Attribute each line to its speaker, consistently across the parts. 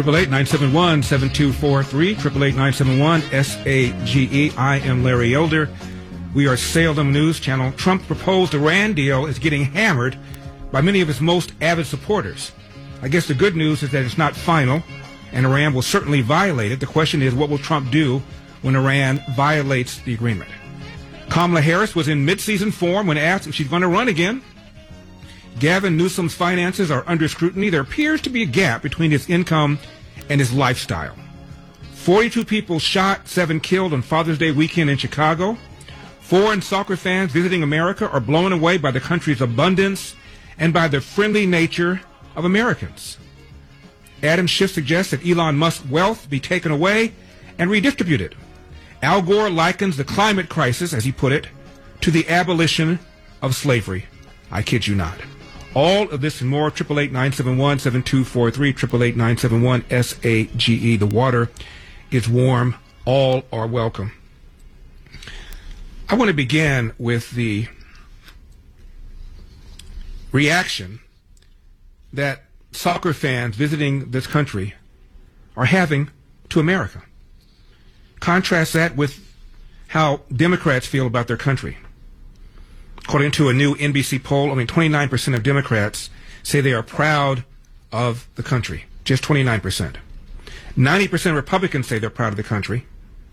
Speaker 1: 888-971-7243, 888-971-SAGE. I am Larry Elder. We are Salem News Channel. Trump's proposed Iran deal is getting hammered by many of his most avid supporters. I guess the good news is that it's not final, and Iran will certainly violate it. The question is, what will Trump do when Iran violates the agreement? Kamala Harris was in mid-season form when asked if she's going to run again. Gavin Newsom's finances are under scrutiny. There appears to be a gap between his income and his lifestyle. 42 people shot, 7 killed on Father's Day weekend in Chicago. Foreign soccer fans visiting America are blown away by the country's abundance and by the friendly nature of Americans. Adam Schiff suggests that Elon Musk's wealth be taken away and redistributed. Al Gore likens the climate crisis, as he put it, to the abolition of slavery. I kid you not. All of this and more, 888-971-7243, 888-971-SAGE. The water is warm. All are welcome. I want to begin with the reaction that soccer fans visiting this country are having to America. Contrast that with how Democrats feel about their country. According to a new NBC poll, 29% of Democrats say they are proud of the country. Just 29%. 90% of Republicans say they're proud of the country.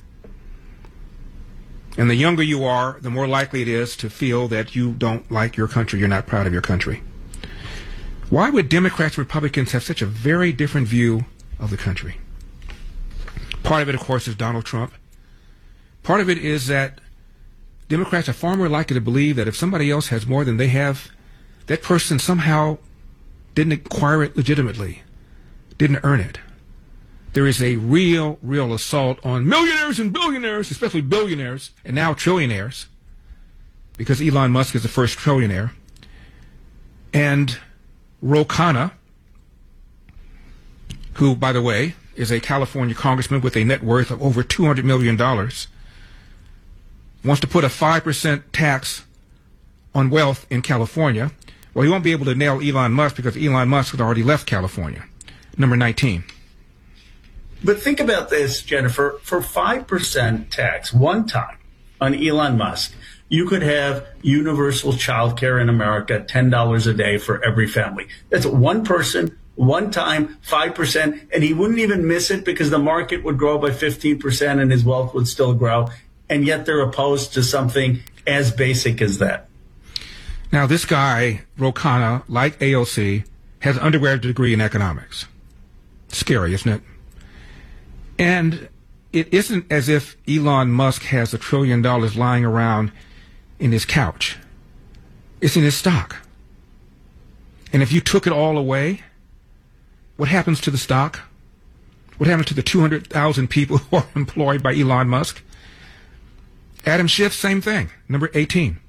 Speaker 1: And the younger you are, the more likely it is to feel that you don't like your country, you're not proud of your country. Why would Democrats and Republicans have such a very different view of the country? Part of it, of course, is Donald Trump. Part of it is that Democrats are far more likely to believe that if somebody else has more than they have, that person somehow didn't acquire it legitimately, didn't earn it. There is a real assault on millionaires and billionaires, especially billionaires, and now trillionaires, because Elon Musk is the first trillionaire. And Ro Khanna, who, by the way, is a California congressman with a net worth of over $200 million, wants to put a 5% tax on wealth in California. Well, he won't be able to nail Elon Musk because Elon Musk has already left California. Number 19.
Speaker 2: But think about this, Jennifer. For 5% tax one time on Elon Musk, you could have universal child care in America, $10 a day for every family. That's one person, one time, 5%, and he wouldn't even miss it because the market would grow by 15% and his wealth would still grow. And yet they're opposed to something as basic as that.
Speaker 1: Now, this guy, Ro Khanna, like AOC, has an undergraduate degree in economics. Scary, isn't it? And it isn't as if Elon Musk has $1 trillion lying around in his couch. It's in his stock. And if you took it all away, what happens to the stock? What happens to the 200,000 people who are employed by Elon Musk? Adam Schiff, same thing. Number 18.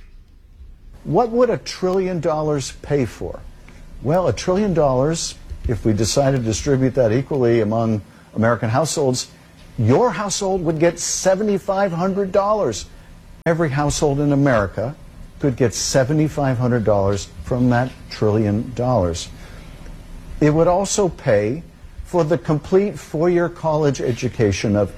Speaker 3: What would $1 trillion pay for? Well, $1 trillion, if we decided to distribute that equally among American households, your household would get $7,500. Every household in America could get $7,500 from that $1 trillion. It would also pay for the complete four-year college education of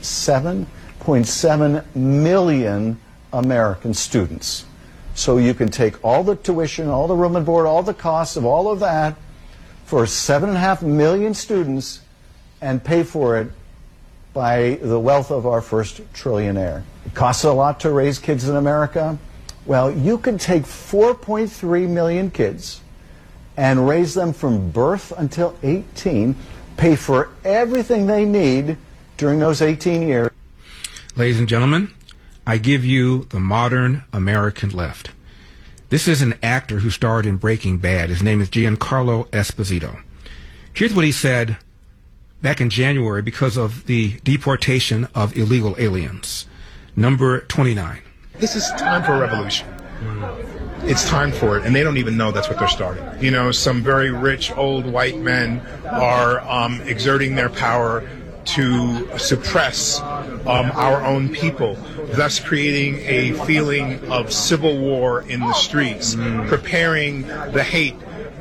Speaker 3: 7.7 million American students. So you can take all the tuition, all the room and board, all the costs of all of that for 7.5 million students and pay for it by the wealth of our first trillionaire. It costs a lot to raise kids in America. Well, you can take 4.3 million kids and raise them from birth until 18, pay for everything they need during those 18 years.
Speaker 1: Ladies and gentlemen, I give you the modern American left. This is an actor who starred in Breaking Bad. His name is Giancarlo Esposito. Here's what he said back in January because of the deportation of illegal aliens. Number 29.
Speaker 4: This is time for a revolution. It's time for it, and they don't even know that's what they're starting. You know, some very rich old white men are exerting their power to suppress our own people, thus creating a feeling of civil war in the streets, preparing the hate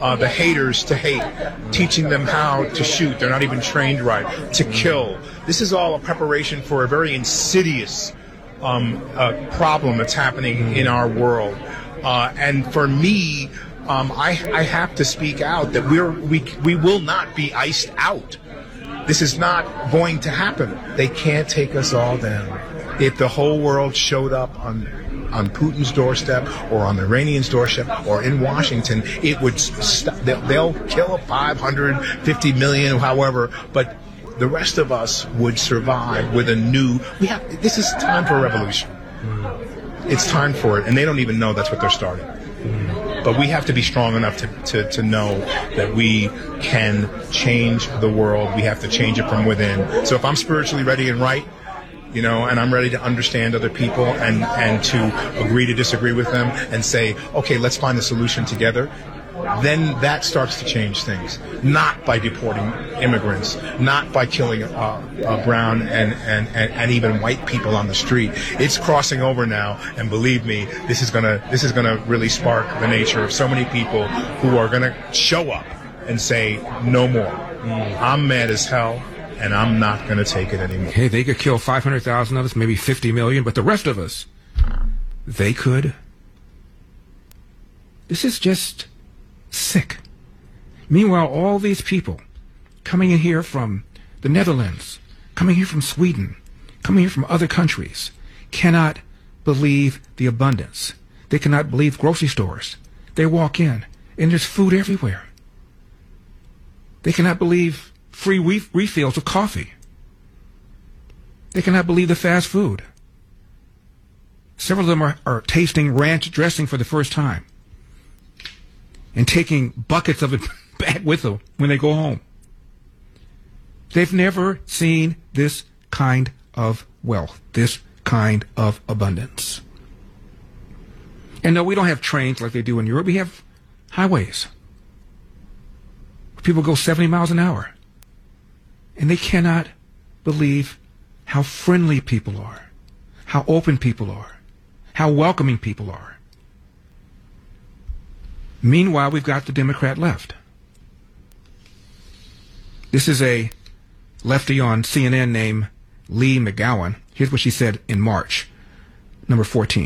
Speaker 4: the haters to hate, teaching them how to shoot. They're not even trained right, to kill. This is all a preparation for a very insidious problem that's happening in our world. And for me, I have to speak out that we will not be iced out. This is not going to happen. They can't take us all down. If the whole world showed up on Putin's doorstep or on the Iranians' doorstep or in Washington, it would they'll kill 550 million, however, but the rest of us would survive with a new. This is time for a revolution. It's time for it, and they don't even know that's what they're starting. But we have to be strong enough to know that we can change the world. We have to change it from within. So if I'm spiritually ready and right, and I'm ready to understand other people and to agree to disagree with them and say, okay, let's find the solution together, then that starts to change things. Not by deporting immigrants, not by killing brown and even white people on the street. It's crossing over now, and believe me, this is gonna really spark the nature of so many people who are gonna show up and say, no more. I'm mad as hell, and I'm not gonna take it anymore.
Speaker 1: Hey, they could kill 500,000 of us, maybe 50 million, but the rest of us, they could. This is just sick. Meanwhile, all these people coming in here from the Netherlands, coming here from Sweden, coming here from other countries, cannot believe the abundance. They cannot believe grocery stores. They walk in, and there's food everywhere. They cannot believe free refills of coffee. They cannot believe the fast food. Several of them are tasting ranch dressing for the first time and taking buckets of it back with them when they go home. They've never seen this kind of wealth, this kind of abundance. And no, we don't have trains like they do in Europe. We have highways. People go 70 miles an hour. And they cannot believe how friendly people are, how open people are, how welcoming people are. Meanwhile, we've got the Democrat left. This is a lefty on CNN named Lee McGowan. Here's what she said in March, number 14.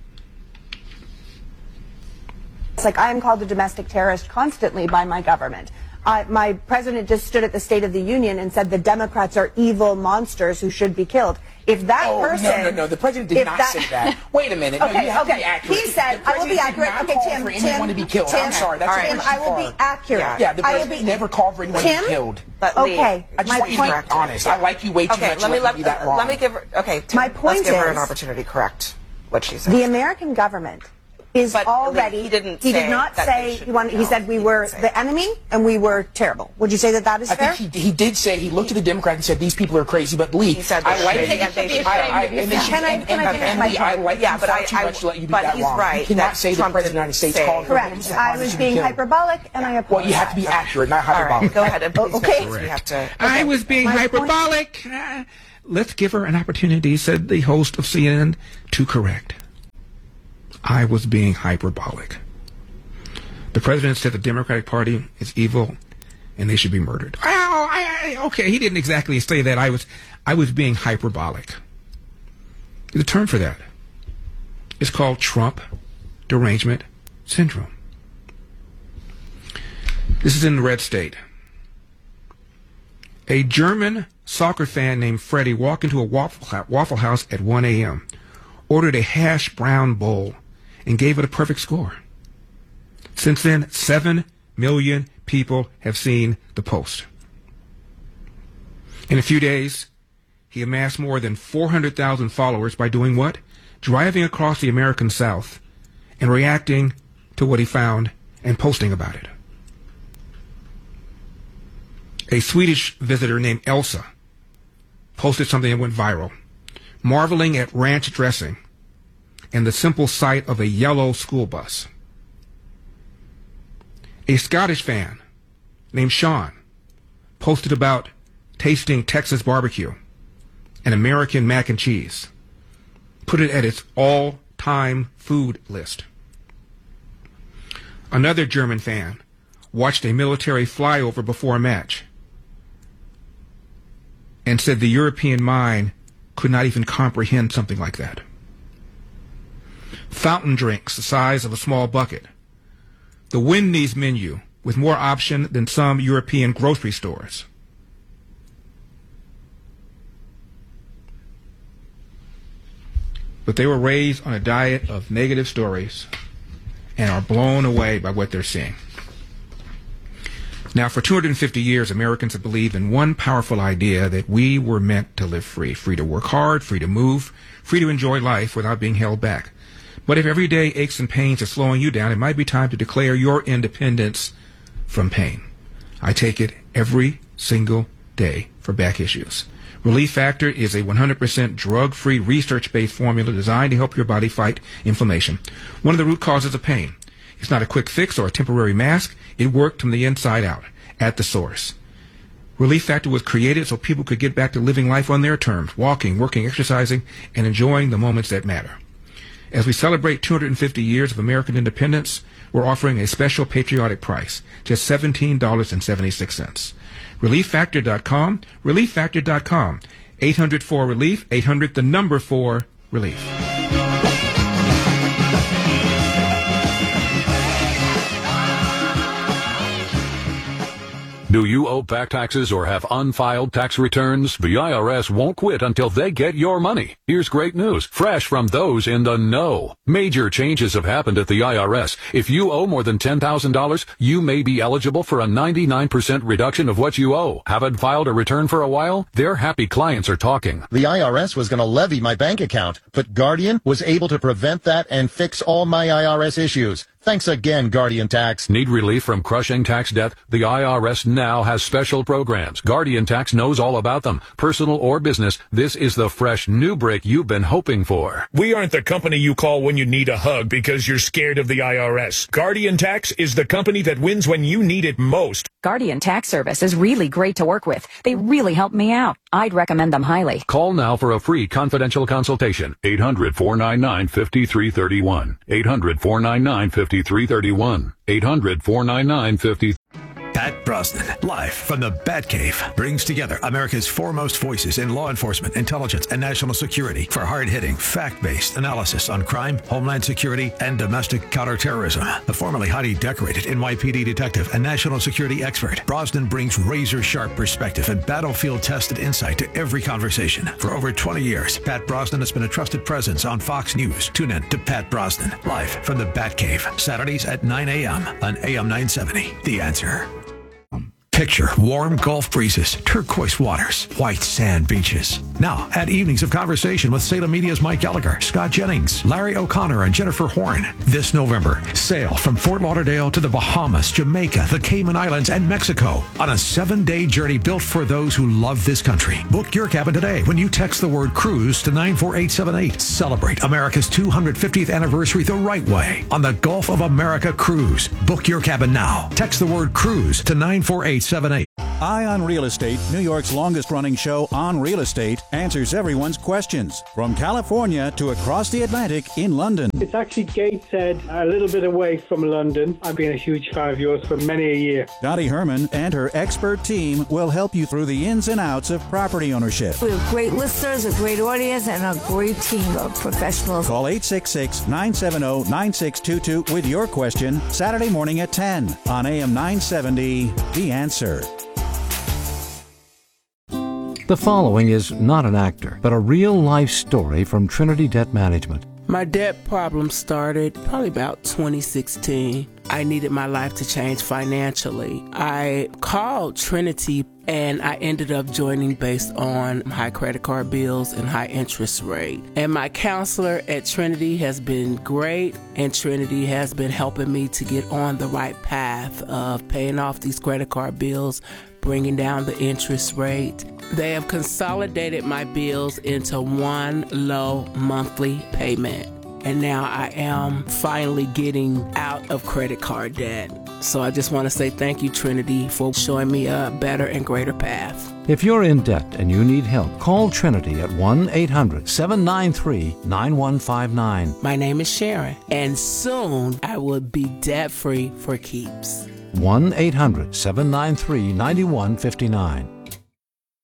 Speaker 5: It's like I am called a domestic terrorist constantly by my government. My president just stood at the State of the Union and said the Democrats are evil monsters who should be killed. If that person...
Speaker 6: No. The president did not say that. Wait a minute.
Speaker 5: Okay,
Speaker 6: no, you have to be accurate.
Speaker 5: He said, I will be accurate. Okay, Tim.
Speaker 6: For anyone to be killed.
Speaker 5: Tim,
Speaker 6: I'm sorry. That's
Speaker 5: Tim, I will be accurate.
Speaker 6: Yeah, the president never called for anyone to be killed.
Speaker 5: But okay.
Speaker 6: I just want you to be honest. I like you way too much to let you be that wrong.
Speaker 7: Let me give her... Okay, Tim,
Speaker 5: my point
Speaker 7: let's give her
Speaker 5: is,
Speaker 7: an opportunity to correct what she said.
Speaker 5: The American government is already...
Speaker 7: He didn't
Speaker 5: He did not say... He said we were the enemy and we were terrible. Would you say that that is fair?
Speaker 6: I think he did say... He looked at the Democrats and said, these people are crazy. But Lee,
Speaker 7: he said
Speaker 6: I like...
Speaker 5: Can I finish my point?
Speaker 6: I like you far too much to let you be that wrong.
Speaker 7: Right,
Speaker 6: you cannot say the President of the United States called for him.
Speaker 5: Correct. I was being hyperbolic and I apologize.
Speaker 6: Well, you have to be accurate, not hyperbolic.
Speaker 7: Go ahead.
Speaker 5: Okay.
Speaker 7: We have to...
Speaker 1: I was being hyperbolic. Let's give her an opportunity, said the host of CNN, to correct. I was being hyperbolic. The president said the Democratic Party is evil and they should be murdered. Okay, he didn't exactly say that. I was being hyperbolic. There's a term for that. It's called Trump derangement syndrome. This is in the red state. A German soccer fan named Freddie walked into a Waffle House at 1 a.m., ordered a hash brown bowl, and gave it a perfect score. Since then, 7 million people have seen the post. In a few days, he amassed more than 400,000 followers by doing what? Driving across the American South and reacting to what he found and posting about it. A Swedish visitor named Elsa posted something that went viral, marveling at ranch dressing and the simple sight of a yellow school bus. A Scottish fan named Sean posted about tasting Texas barbecue and American mac and cheese, put it at its all-time food list. Another German fan watched a military flyover before a match and said the European mind could not even comprehend something like that. Fountain drinks the size of a small bucket. The Wendy's menu with more option than some European grocery stores. But they were raised on a diet of negative stories and are blown away by what they're seeing. Now, for 250 years, Americans have believed in one powerful idea, that we were meant to live free. Free to work hard, free to move, free to enjoy life without being held back. But if everyday aches and pains are slowing you down, it might be time to declare your independence from pain. I take it every single day for back issues. Relief Factor is a 100% drug-free, research-based formula designed to help your body fight inflammation, one of the root causes of pain. It's not a quick fix or a temporary mask. It worked from the inside out, at the source. Relief Factor was created so people could get back to living life on their terms, walking, working, exercising, and enjoying the moments that matter. As we celebrate 250 years of American independence, we're offering a special patriotic price, just $17.76. ReliefFactor.com, ReliefFactor.com, 800-4-RELIEF, 800-4-RELIEF.
Speaker 8: Do you owe back taxes or have unfiled tax returns? The IRS won't quit until they get your money. Here's great news, fresh from those in the know. Major changes have happened at the IRS. If you owe more than $10,000, you may be eligible for a 99% reduction of what you owe. Haven't filed a return for a while? Their happy clients are talking.
Speaker 9: The IRS was going to levy my bank account, but Guardian was able to prevent that and fix all my IRS issues. Thanks again, Guardian Tax.
Speaker 8: Need relief from crushing tax debt? The IRS now has special programs. Guardian Tax knows all about them. Personal or business, this is the fresh new break you've been hoping for.
Speaker 10: We aren't the company you call when you need a hug because you're scared of the IRS. Guardian Tax is the company that wins when you need it most.
Speaker 11: Guardian Tax Service is really great to work with. They really help me out. I'd recommend them highly.
Speaker 8: Call now for a free confidential consultation. 800-499-5331. 800-499-5331. 800-499-5331.
Speaker 12: Pat Brosnan, live from the Batcave, brings together America's foremost voices in law enforcement, intelligence, and national security for hard-hitting, fact-based analysis on crime, homeland security, and domestic counterterrorism. The formerly highly decorated NYPD detective and national security expert, Brosnan brings razor-sharp perspective and battlefield-tested insight to every conversation. For over 20 years, Pat Brosnan has been a trusted presence on Fox News. Tune in to Pat Brosnan, live from the Batcave, Saturdays at 9 a.m. on AM 970. The Answer. Picture warm Gulf breezes, turquoise waters, white sand beaches. Now, add evenings of conversation with Salem Media's Mike Gallagher, Scott Jennings, Larry O'Connor, and Jennifer Horn. This November, sail from Fort Lauderdale to the Bahamas, Jamaica, the Cayman Islands, and Mexico on a 7-day journey built for those who love this country. Book your cabin today when you text the word cruise to 94878. Celebrate America's 250th anniversary the right way on the Gulf of America Cruise. Book your cabin now. Text the word cruise to 94878.
Speaker 13: Eye on Real Estate, New York's longest-running show on real estate, answers everyone's questions. From California to across the Atlantic in London.
Speaker 14: It's actually Gateshead, a little bit away from London. I've been a huge fan of yours for many a year.
Speaker 13: Dottie Herman and her expert team will help you through the ins and outs of property ownership.
Speaker 15: We have great listeners, a great audience, and a great team of professionals.
Speaker 13: Call 866-970-9622 with your question Saturday morning at 10 on AM 970, The Answer.
Speaker 16: The following is not an actor, but a real-life story from Trinity Debt Management.
Speaker 17: My debt problem started probably about 2016. I needed my life to change financially. I called Trinity and I ended up joining based on high credit card bills and high interest rate. And my counselor at Trinity has been great, and Trinity has been helping me to get on the right path of paying off these credit card bills, bringing down the interest rate. They have consolidated my bills into one low monthly payment. And now I am finally getting out of credit card debt. So I just want to say thank you, Trinity, for showing me a better and greater path.
Speaker 16: If you're in debt and you need help, call Trinity at 1-800-793-9159.
Speaker 17: My name is Sharon, and soon I will be debt-free for keeps.
Speaker 16: 1-800-793-9159.